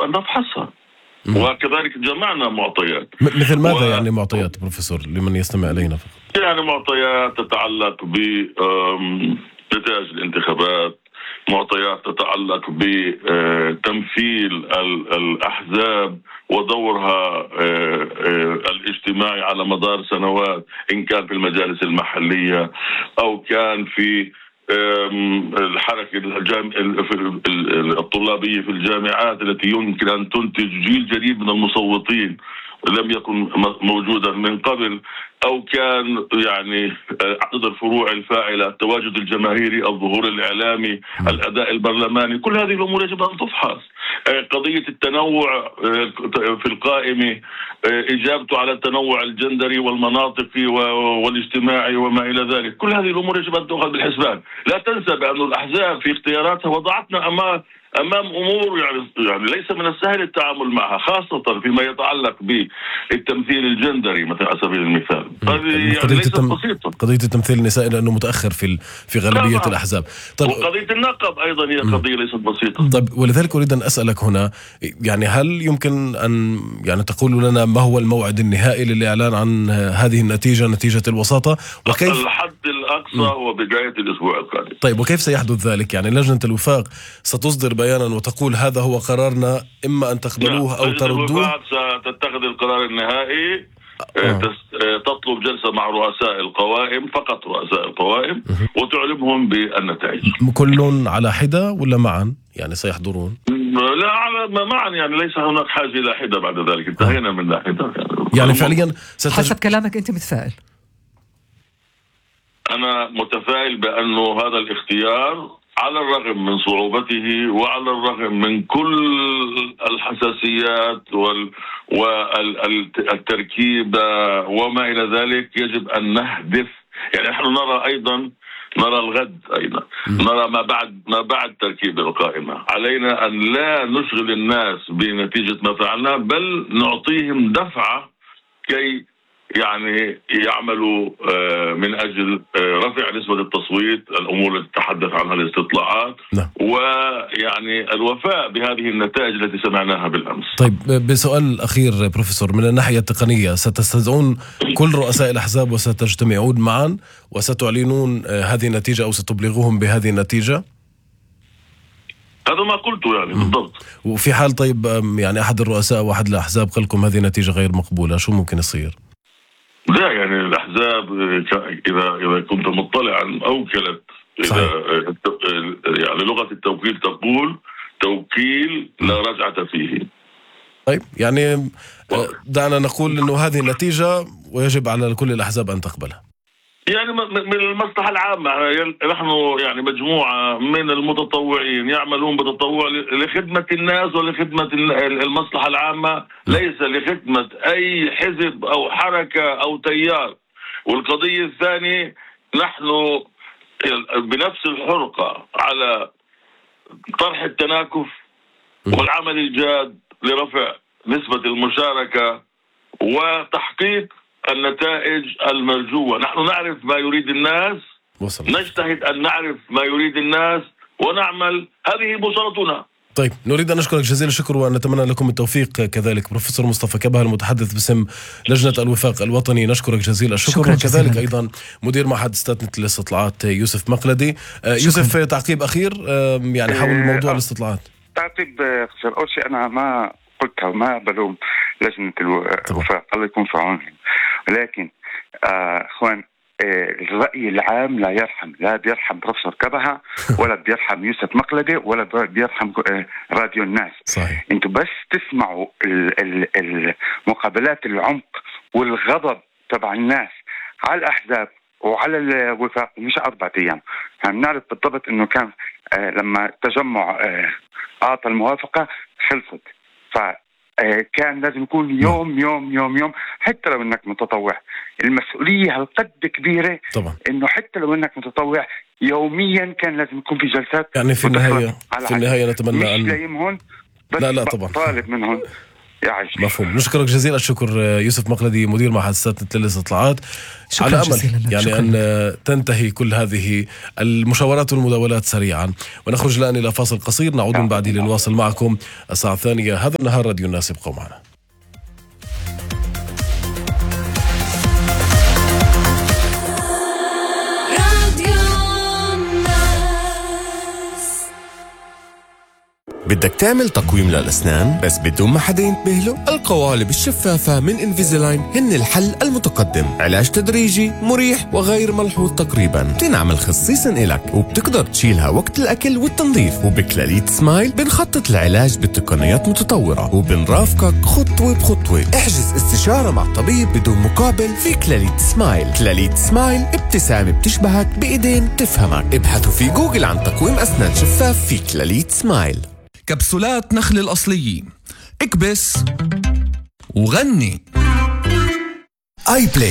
أن نفحصها. وكذلك جمعنا معطيات. مثل ماذا يعني معطيات بروفيسور لمن يستمع إلينا فقط؟ يعني معطيات تتعلق بنتائج الانتخابات، معطيات تتعلق بتمثيل الأحزاب ودورها الاجتماعي على مدار سنوات، إن كان في المجالس المحلية أو كان في الحركة الطلابية في الجامعات التي يمكن أن تنتج جيل جديد من المصوتين لم يكن موجودا من قبل، أو كان يعني عدد الفروع الفاعلة، التواجد الجماهيري، الظهور الإعلامي، الأداء البرلماني. كل هذه الأمور يجب أن تفحص. قضية التنوع في القائمة، إجابته على التنوع الجندري والمناطقي والاجتماعي وما إلى ذلك، كل هذه الأمور يجب أن تؤخذ بالحسبان. لا تنسى بأن الأحزاب في اختياراتها وضعتنا أمام أمور يعني ليس من السهل التعامل معها، خاصة فيما يتعلق بالتمثيل الجندري مثلا على سبيل المثال. يعني ليست بسيطة. قضية التمثيل النسائي لأنه متأخر في غالبية الأحزاب. طيب، وقضية النقب أيضا هي قضية ليست بسيطة. طيب، ولذلك أريد أن أسألك هنا، يعني هل يمكن أن يعني تقول لنا ما هو الموعد النهائي للإعلان عن هذه النتيجة، نتيجة الوساطة، وكيف الحد الأقصى هو بداية الأسبوع القادم؟ طيب، وكيف سيحدث ذلك؟ يعني لجنة الوفاق ستصدر بيانا وتقول هذا هو قرارنا، إما أن تقبلوه أو تردوه؟ الوفاق ستتخذ القرار النهائي. تطلب جلسة مع رؤساء القوائم، فقط رؤساء القوائم، وتعلمهم بالنتائج. كل على حدة ولا معا؟ يعني سيحضرون؟ لا، على معا، يعني ليس هناك حاجة إلى حدة بعد ذلك. انتهينا من حدة يعني فعليا حسب كلامك أنت متفائل؟ أنا متفائل بأنه هذا الاختيار على الرغم من صعوبته وعلى الرغم من كل الحساسيات والتركيبة وما إلى ذلك يجب أن نهدف. يعني نحن نرى الغد أيضا، نرى ما بعد تركيب القائمة. علينا أن لا نشغل الناس بنتيجة ما فعلنا، بل نعطيهم دفعة كي يعني يعملوا من أجل رفع نسبة التصويت، الأمور التي تحدث عنها الاستطلاعات، ويعني الوفاء بهذه النتائج التي سمعناها بالأمس. طيب، بسؤال أخير بروفيسور، من الناحية التقنية ستستدعون كل رؤساء الأحزاب وستجتمعون معا وستعلنون هذه النتيجة أو ستبلغوهم بهذه النتيجة؟ هذا ما قلته يعني بالضبط. وفي حال طيب يعني أحد الرؤساء وأحد الأحزاب قال لكم هذه النتيجة غير مقبولة، شو ممكن يصير؟ لا، يعني الأحزاب إذا كنت مطلعا أوكلت، يعني لغة التوكيل تقول توكيل لا رجعة فيه. طيب، يعني دعنا نقول أنه هذه النتيجة ويجب على كل الأحزاب أن تقبلها. يعني من المصلحة العامة. نحن يعني مجموعة من المتطوعين يعملون بتطوع لخدمة الناس ولخدمة المصلحة العامة، ليس لخدمة أي حزب أو حركة أو تيار. والقضية الثانية، نحن بنفس الحرقة على طرح التناكف والعمل الجاد لرفع نسبة المشاركة وتحقيق النتائج المرجوة. نحن نعرف ما يريد الناس، نجتهد أن نعرف ما يريد الناس ونعمل. هذه بوصلتنا. طيب، نريد أن نشكرك جزيل الشكر ونتمنى لكم التوفيق. كذلك بروفيسور مصطفى كبهة المتحدث باسم لجنة الوفاق الوطني، نشكرك جزيل الشكر. وكذلك أيضا مدير معهد ستاتنت الاستطلاعات يوسف مقلدي. يوسف، تعقيب أخير يعني حول موضوع الاستطلاعات. تعقيب أخير. أول شيء أنا ما قلتها وما بلوم لجنة الوفاق، الله يكون في عونهم، ولكن اخوان، الرأي العام لا يرحم، لا بيرحم بروفيسور كبهة ولا بيرحم يوسف مقلدي ولا بيرحم راديو الناس. صحيح. انتوا بس تسمعوا المقابلات العمق والغضب تبع الناس على الأحزاب وعلى الوفاق، مش 4 أيام. نعرف بالضبط انه كان لما التجمع اعطى الموافقة خلصت، كان لازم يكون يوم يوم يوم يوم. حتى لو انك متطوع، المسؤولية هالقد كبيرة طبعا، انه حتى لو انك متطوع يوميا كان لازم يكون في جلسات. يعني في النهاية نتمنى مش لايمهم، بس لا طبعا طالب منهم يعيش. مفهوم. نشكرك جزيل الشكر يوسف مقلدي مدير معهد ستات الاستطلاعات. على أمل يعني أن تنتهي كل هذه المشاورات والمداولات سريعا، ونخرج الآن إلى فاصل قصير، نعود من بعده لنواصل معكم الساعة الثانية. هذا النهار راديو الناس، ابقوا معنا. بدك تعمل تقويم للأسنان بس بدون ما حدا ينتبه له؟ القوالب الشفافة من انفيزلاين هن الحل المتقدم. علاج تدريجي مريح وغير ملحوظ تقريبا، بتنعمل خصيصا إلك وبتقدر تشيلها وقت الأكل والتنظيف. وبكلاليت سمايل بنخطط العلاج بتقنيات متطورة وبنرافقك خطوة بخطوة. احجز استشارة مع طبيب بدون مقابل في كلاليت سمايل. كلاليت سمايل، ابتسامة بتشبهك بإيدين تفهمك. ابحثوا في جوجل عن تقويم أسنان شفاف في كلاليت سمايل. كبسولات نخل الأصلية، اكبس وغني. آي بلاي